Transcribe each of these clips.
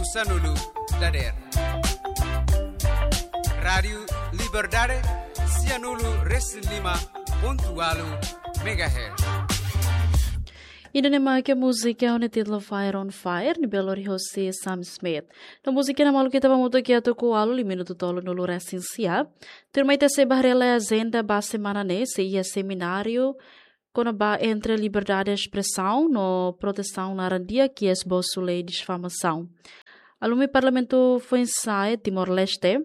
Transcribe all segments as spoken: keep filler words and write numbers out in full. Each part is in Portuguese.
Kusanulu Dader. Radio Liberdade Sianulu Reslima Pontualu Megahertz. Ina naman que música é o título Fire on Fire, ni Belo José Sam Smith. Na música na malu kita pamuto que ato ko alu li minuto tolo no lura essencial. Termai te se barrela agenda ba semana ne se ia seminário quando ba entre liberdade de expressão no proteção na randia que é esboço lei de difamação. Alume parlamento foi ensaio Timor-Leste.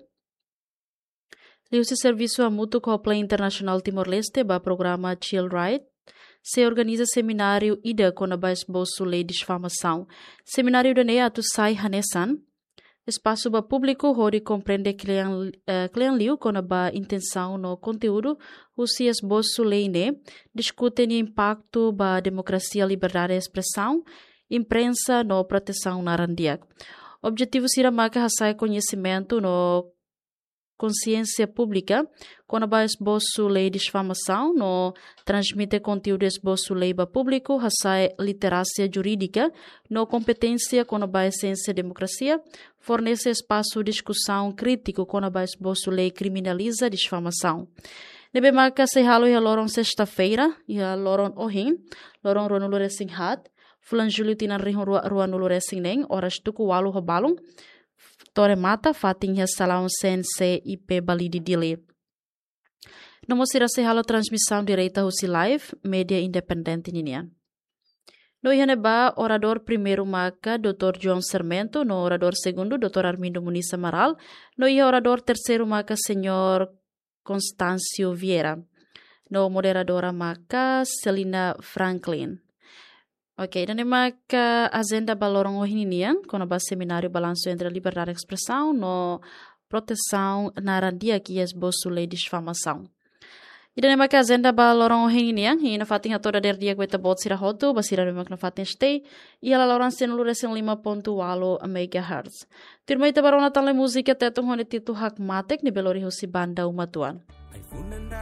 Liu se serviço a mútuo com a Play Internacional Timor-Leste ba programa Chill Right. Se organiza seminário ida com a base bolso lei de difamação. Seminário da Nea tu sai hanesan. Espaço ba público onde compreende clien uh, liu com a ba intenção no conteúdo o se esboço lei ne discute o impacto ba democracia, liberdade de expressão, imprensa no proteção na randia. Objetivo será marcar a conhecimento no consciência pública, quando a esboço lei de difamação, no transmite conteúdo esboço lei para público, a literacia jurídica, no competência quando a essência democracia, fornece espaço de discussão crítico quando a esboço lei criminaliza a difamação. Nebe marca se halo e loron sexta-feira, e a loron ohin, loron ronulo resing hat, fulan julho tina rihon ruanulo resing neng, horas tuku walu hobalung, Tore mata fatin ya salão sense I P balidi dile. Não mostra se halo transmissão direita husi live media independente ninian. No ihaneba orador primeiro maca doutor João Sarmento, no orador segundo doutor Armindo Muniz Amaral, no ia orador terceiro maca senhor Constâncio Vieira, no moderadora maca Celina Franklin. Ok, dan emak agenda balorong ohinian, quando ba seminário balanço entre a liberdade de expressão no proteção na randia que é esboço lei de difamação. E dan emak agenda balorong ohinian, e na fatinha toda der dia que bot sira hoto, basira emak na fatin stay, e ela loran sen luresen lima ponto walo megahertz. Tirmai te barona tale música teto hone titu hak matek ni belori hosi banda umatuan.